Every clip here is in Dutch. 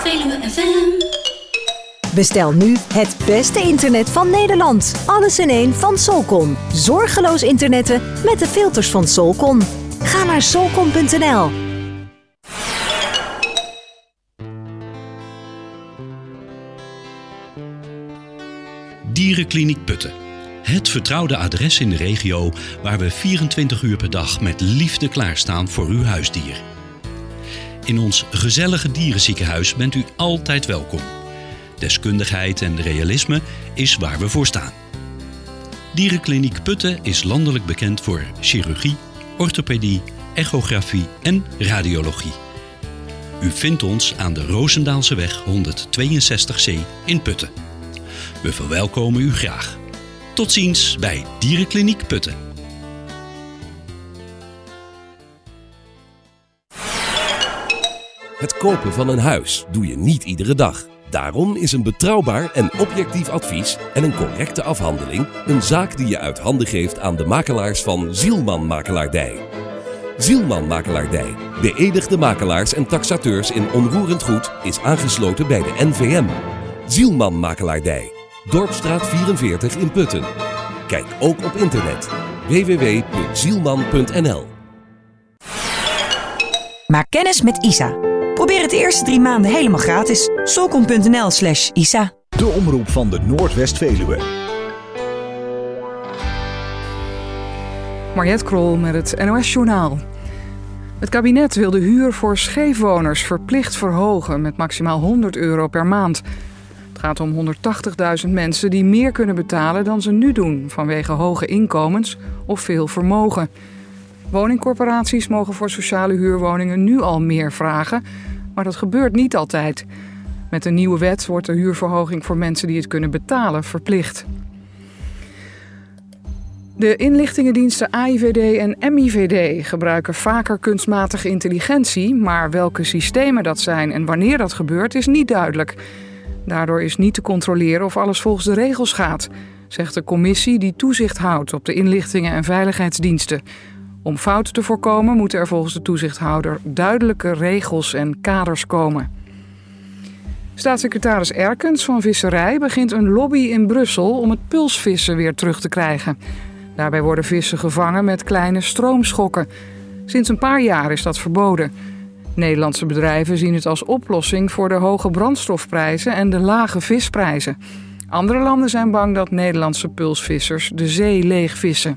Veluwe FM. Bestel nu het beste internet van Nederland. Alles in één van Solcon. Zorgeloos internetten met de filters van Solcon. Ga naar solcon.nl. Dierenkliniek Putten. Het vertrouwde adres in de regio waar we 24 uur per dag met liefde klaarstaan voor uw huisdier. In ons gezellige dierenziekenhuis bent u altijd welkom. Deskundigheid en realisme is waar we voor staan. Dierenkliniek Putten is landelijk bekend voor chirurgie, orthopedie, echografie en radiologie. U vindt ons aan de Roosendaalseweg 162C in Putten. We verwelkomen u graag. Tot ziens bij Dierenkliniek Putten. Het kopen van een huis doe je niet iedere dag. Daarom is een betrouwbaar en objectief advies en een correcte afhandeling een zaak die je uit handen geeft aan de makelaars van Zielman Makelaardij. Zielman Makelaardij, beëdigde makelaars en taxateurs in onroerend goed, is aangesloten bij de NVM. Zielman Makelaardij, Dorpstraat 44 in Putten. Kijk ook op internet www.zielman.nl. Maak kennis met ISA. Probeer het de eerste 3 maanden helemaal gratis. Solcon.nl/ISA. De omroep van de Noordwest-Veluwe. Mariette Krol met het NOS-journaal. Het kabinet wil de huur voor scheefwoners verplicht verhogen met maximaal €100 per maand. Het gaat om 180.000 mensen die meer kunnen betalen dan ze nu doen vanwege hoge inkomens of veel vermogen. Woningcorporaties mogen voor sociale huurwoningen nu al meer vragen, maar dat gebeurt niet altijd. Met een nieuwe wet wordt de huurverhoging voor mensen die het kunnen betalen verplicht. De inlichtingendiensten AIVD en MIVD gebruiken vaker kunstmatige intelligentie, maar welke systemen dat zijn en wanneer dat gebeurt is niet duidelijk. Daardoor is niet te controleren of alles volgens de regels gaat, zegt de commissie die toezicht houdt op de inlichtingen- en veiligheidsdiensten. Om fouten te voorkomen moeten er volgens de toezichthouder duidelijke regels en kaders komen. Staatssecretaris Erkens van Visserij begint een lobby in Brussel om het pulsvissen weer terug te krijgen. Daarbij worden vissen gevangen met kleine stroomschokken. Sinds een paar jaar is dat verboden. Nederlandse bedrijven zien het als oplossing voor de hoge brandstofprijzen en de lage visprijzen. Andere landen zijn bang dat Nederlandse pulsvissers de zee leegvissen.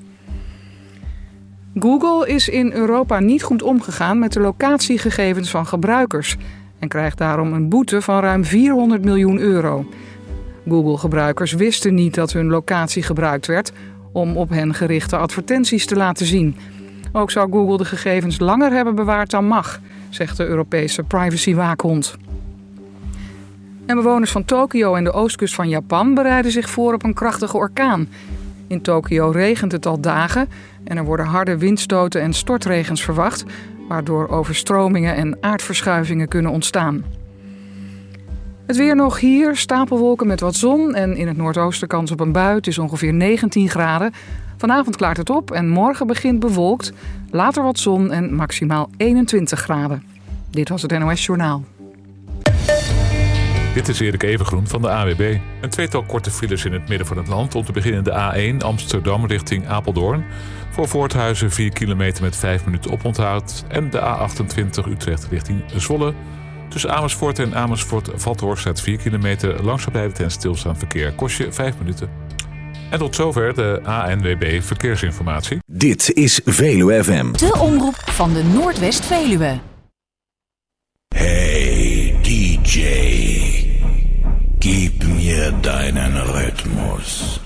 Google is in Europa niet goed omgegaan met de locatiegegevens van gebruikers en krijgt daarom een boete van ruim €400 miljoen. Google-gebruikers wisten niet dat hun locatie gebruikt werd om op hen gerichte advertenties te laten zien. Ook zou Google de gegevens langer hebben bewaard dan mag, zegt de Europese privacywaakhond. En bewoners van Tokio en de oostkust van Japan bereiden zich voor op een krachtige orkaan. In Tokio regent het al dagen en er worden harde windstoten en stortregens verwacht, waardoor overstromingen en aardverschuivingen kunnen ontstaan. Het weer nog hier, stapelwolken met wat zon en in het noordoosten kans op een bui. Het is ongeveer 19 graden. Vanavond klaart het op en morgen begint bewolkt. Later wat zon en maximaal 21 graden. Dit was het NOS Journaal. Dit is Erik Evengroen van de AWB. Een tweetal korte files in het midden van het land. Om te beginnen de A1 Amsterdam richting Apeldoorn. Voor Voorthuizen 4 kilometer met 5 minuten oponthoud. En de A28 Utrecht richting Zwolle. Tussen Amersfoort en Amersfoort-Vathorst staat 4 kilometer. Langzaam rijden en stilstaand verkeer kost je 5 minuten. En tot zover de ANWB Verkeersinformatie. Dit is Veluwe FM. De omroep van de Noordwest-Veluwe. Hey DJ, gib mir deinen Rhythmus.